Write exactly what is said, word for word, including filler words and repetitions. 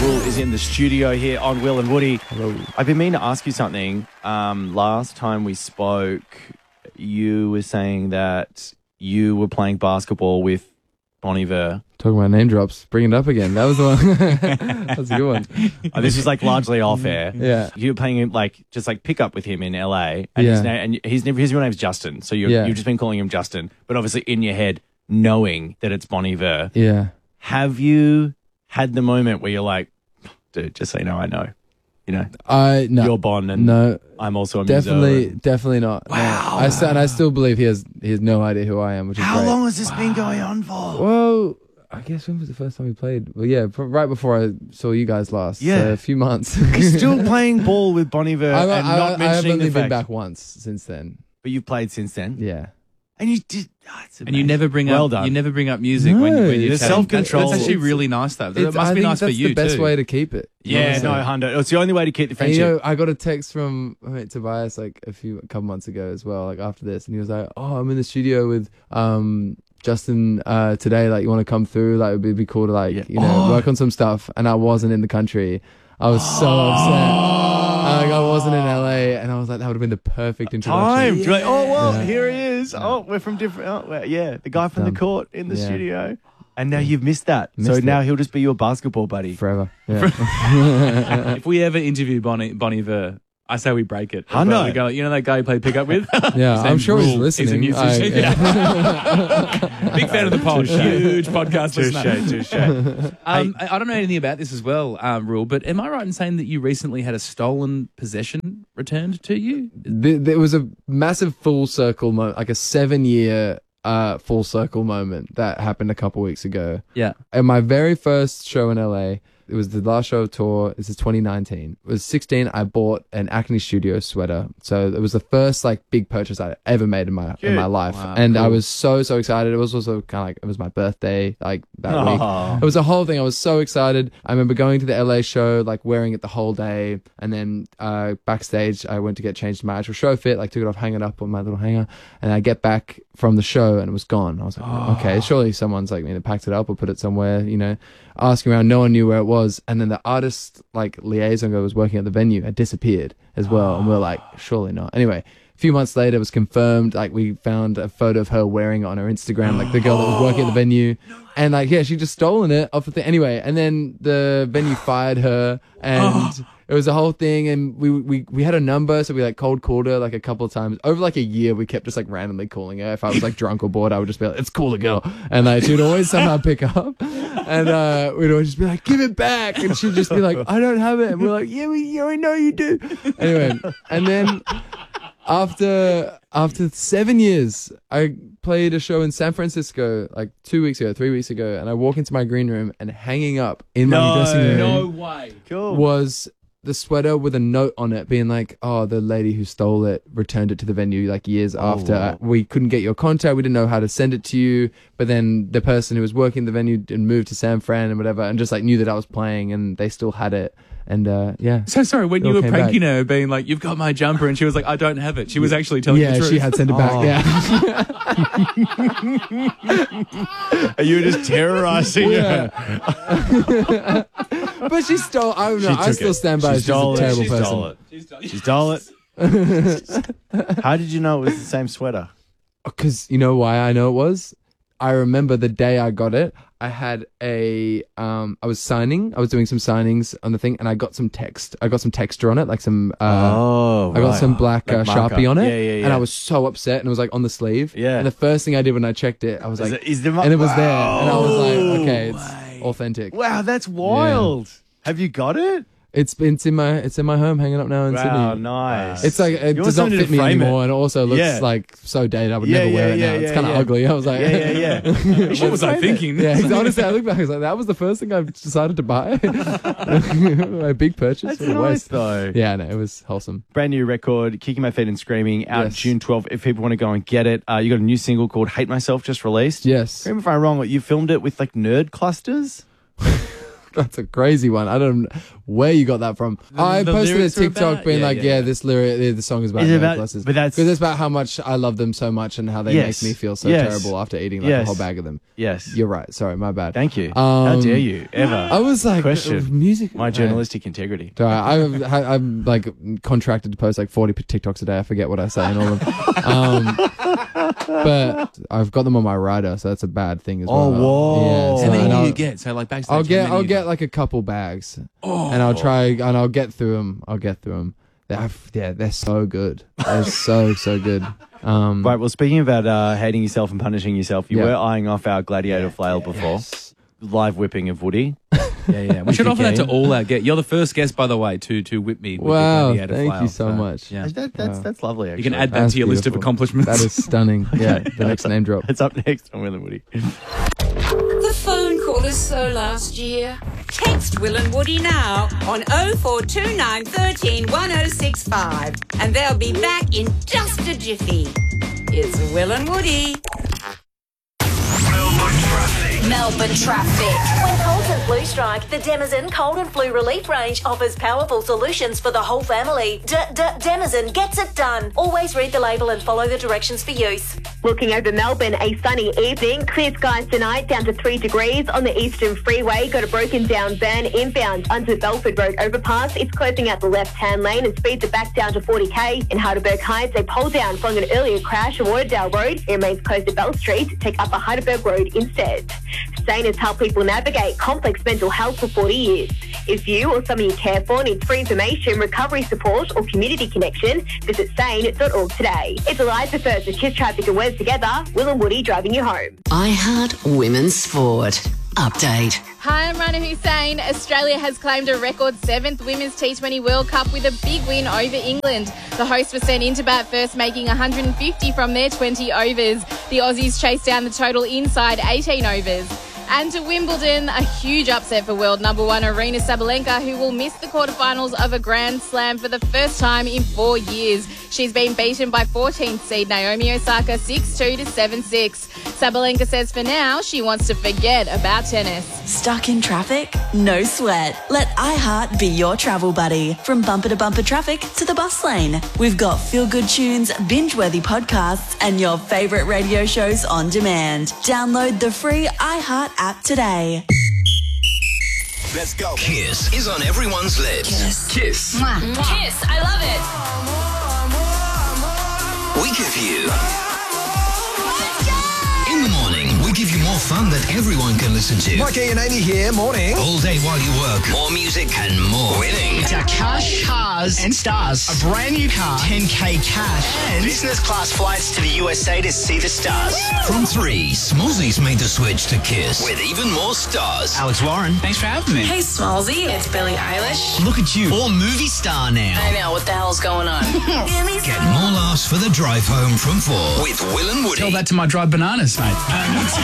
Jewel is in the studio here on Will and Woody. Hello. I've been meaning to ask you something. Um, last time we spoke, you were saying that you were playing basketball with Bon Iver. Talking about name drops. Bring it up again. That was the one. That's a good one. Oh, this is like largely off air. Yeah. You were playing him like just like pick up with him in L A. And Yeah. his name, and his, his real name's Justin. So you're, Yeah. you've just been calling him Justin, but obviously in your head, knowing that it's Bon Iver. Yeah. Have you had the moment where you're like, dude, just so you know, I know, you know, I no. you're Bon and no. I'm also a Definitely, muso. definitely not. No. Wow. I st- and I still believe he has he has no idea who I am, which is How great. long has this been going on for? Well, I guess when was the first time we played? Well, yeah, pr- right before I saw you guys last. Yeah. So a few months. You're still playing ball with Bon Iver I'm, and I, not I have mentioning only the been fact. back once since then. But you've played since then. Yeah. And you did. Oh, it's And you amazing. never bring well up done. you never bring up music No, when, when you're the chatting. self-control. That's, that's actually It's- really nice though. That It's- must I be think nice for that's you the best too. way to keep it. Yeah, honestly. no, Hundo. It's the only way to keep the And, friendship. you know, I got a text from my mate Tobias like a few a couple months ago as well, like after this, and he was like, "Oh, I'm in the studio with um Justin uh today. Like, you want to come through? Like, it'd be, be cool to like Yeah. you know Oh. work on some stuff." And I wasn't in the country. I was so upset. Like, I wasn't in L A, and I was like, that would have been the perfect introduction. Time. You're like, oh, well, Yeah. here he is. Oh, we're from different. Oh, well, yeah, the guy from Done. the court in the Yeah. studio. And now you've missed that. so Missed now it. he'll just be your basketball buddy. Forever. Yeah. If we ever interview Bonnie Bon Iver, I say we break it. I know. We go, you know that guy you played pickup with? Yeah, His I'm name's sure he's Rule. He's a listening. I- musician. yeah. Big fan of the pod. Huge podcast listener. Touche, touche. Um, I I don't know anything about this as well, um, Rule, but am I right in saying that you recently had a stolen possession returned to you? There, there was a massive full circle moment, like a seven year uh, full circle moment that happened a couple weeks ago. Yeah. At my very first show in L A, it was the last show of tour. This is twenty nineteen. It was sixteen. I bought an Acne Studio sweater. So it was the first like big purchase I ever made in my in my life. Wow, and I cool. was so, so excited. It was also kind of like, it was my birthday like that Aw. week. It was a whole thing. I was so excited. I remember going to the L A show, like wearing it the whole day. And then uh, backstage, I went to get changed to my actual show fit, like took it off, hang it up on my little hanger. And I get back from the show and it was gone. I was like, okay, surely someone's like, you know, packed it up or put it somewhere, you know, asking around. No one knew where it was. And then the artist, like liaison guy was working at the venue, had disappeared as well. And we we're like, surely not. Anyway, a few months later, it was confirmed. Like, we found a photo of her wearing it on her Instagram, like the girl that was working at the venue. And like, yeah, she just stolen it off the thing. Anyway, and then the venue fired her, and it was a whole thing. And we we we had a number, so we like cold called her like a couple of times over like a year. We kept just like randomly calling her. If I was like drunk or bored, I would just be like, "It's cool, girl," and like she'd always somehow pick up, and uh, we'd always just be like, "Give it back," and she'd just be like, "I don't have it," and we're like, "Yeah, we yeah we know you do." Anyway, and then. After after seven years, I played a show in San Francisco like two weeks ago, three weeks ago, and I walk into my green room and hanging up in my No, dressing room No way. Cool. was the sweater with a note on it being like, oh, the lady who stole it returned it to the venue like years after. wow. We couldn't get your contact. We didn't know how to send it to you. But then the person who was working the venue and moved to San Fran and whatever and just like knew that I was playing and they still had it. And uh, yeah. So sorry, when It you all were came pranking her, being like, "You've got my jumper," and she was like, "I don't have it." She was actually telling Yeah, the truth. she had sent it back. Oh. Yeah. Are you just terrorizing her? Yeah. But she stole. I don't know. She I took still it. stand by. She She's a stole it. terrible She person. stole it. She stole it. How did you know it was the same sweater? Because you know why I know it was? I remember the day I got it. I had a, um, I was signing. I was doing some signings on the thing, and I got some text. I got some texture on it, like some. Uh, oh, I got some black Like uh, marker. Sharpie on it, Yeah, yeah, yeah. and I was so upset, and it was like on the sleeve. Yeah. And the first thing I did when I checked it, I was Is like, it- is the mar- and it was there, and I was like, Wow. okay, it's authentic. Wow, that's wild. Have you got it? It's it's in my it's in my home, hanging up now in Wow, Sydney. nice. It's like it You does also not need to fit me frame it. anymore, and it also looks Yeah. like so dated. I would Yeah, never wear yeah, it yeah, now. It's yeah, kind of yeah. ugly. I was like, Yeah, yeah, yeah. You should What was I frame it. thinking? Yeah, honestly, I look back. I was like, that was the first thing I decided to buy. My big purchase. That's What a nice, waste. though. Yeah, no, it was wholesome. Brand new record, Kicking My Feet and Screaming, out Yes. June twelfth. If people want to go and get it, uh, you got a new single called Hate Myself just released. Yes. Correct me if I'm wrong, you filmed it with like nerd clusters? That's a crazy one. I don't know where you got that from. The- I the posted a lyrics are TikTok about- being yeah, like, yeah, yeah, yeah. this lyric, the song is about Is it nail about- polishes. but that's- because it's about how much I love them so much and how they Yes. make me feel so Yes. terrible after eating like Yes. a whole bag of them. Yes. You're right. Sorry, my bad. Thank you. How Um, dare you ever I was like, question uh, music. my journalistic integrity? Sorry, I'm, I'm like contracted to post like forty TikToks a day. I forget what I say in all of them. Um, but I've got them on my rider, so that's a bad thing as well. Oh, whoa. Yeah, so How many and do I'll- you get? So like backstage. I'll how get many I'll you get like a couple bags, and I'll try and I'll get through them. I'll get through them. They're, yeah, they're so good. They're so so good. Um, Right. Well, speaking about uh, hating yourself and punishing yourself, you Yeah. were eyeing off our gladiator flail before. yes. Live whipping of Woody. Yeah, yeah. We should you offer that to keen? all our guests. You're the first guest, by the way, to to whip me. With Wow, your gladiator thank flail, you so much. Yeah. That, that's Wow. that's lovely. Actually. You can add that That's to your list of beautiful. accomplishments. That is stunning. Yeah, the next name drop. It's up next on Will and Woody. The phone call is so last year. Text Will and Woody now on oh four two nine, one three, one oh six five and they'll be back in just a jiffy. It's Will and Woody. Melbourne traffic. When colds and flu strike, the Denizen Cold and Flu Relief range offers powerful solutions for the whole family. D D Denizen gets it done. Always read the label and follow the directions for use. Looking over Melbourne, a sunny evening. Clear skies tonight, down to three degrees on the Eastern Freeway. Got a broken down van inbound under Belford Road overpass. It's closing out the left-hand lane and speeds are back down to forty k. In Heidelberg Heights, a pole down following an earlier crash on Waterdale Road. It remains closed at Bell Street. Take up a Heidelberg Road instead. Sane has helped people navigate complex mental health for forty years. If you or someone you care for needs free information, recovery support or community connection, visit sane dot org today. It's Eliza First with Kiss Traffic and Wes together. Will and Woody driving you home. I Heart Women's Sport. Update. Hi, I'm Rana Hussein. Australia has claimed a record seventh Women's T twenty World Cup with a big win over England. The hosts were sent into bat first, making one hundred fifty from their twenty overs. The Aussies chased down the total inside eighteen overs. And to Wimbledon, a huge upset for world number one Aryna Sabalenka, who will miss the quarterfinals of a Grand Slam for the first time in four years. She's been beaten by fourteenth seed Naomi Osaka six two to seven six. Sabalenka says for now she wants to forget about tennis. Stuck in traffic? No sweat. Let iHeart be your travel buddy. From bumper to bumper traffic to the bus lane. We've got feel-good tunes, binge-worthy podcasts, and your favourite radio shows on demand. Download the free iHeart app today. Let's go. Kiss is on everyone's lips. Kiss. Kiss. Kiss, I love it. We give you. In the morning, we give you more fun that everyone can listen to. Mikey and Amy here, morning. All day while you work. More music and more winning. It's our cash, cars and stars. A brand new car, ten K cash. And business class flights to the U S A to see the stars. From three, Smallzy's made the switch to Kiss with even more stars. Alex Warren, thanks for having me. Hey, Smallzy, it's Billie Eilish. Look at you, all movie star now. I know, what the hell's going on? Get more laughs for the drive home from four with Will and Woody. Tell that to my dried bananas, mate.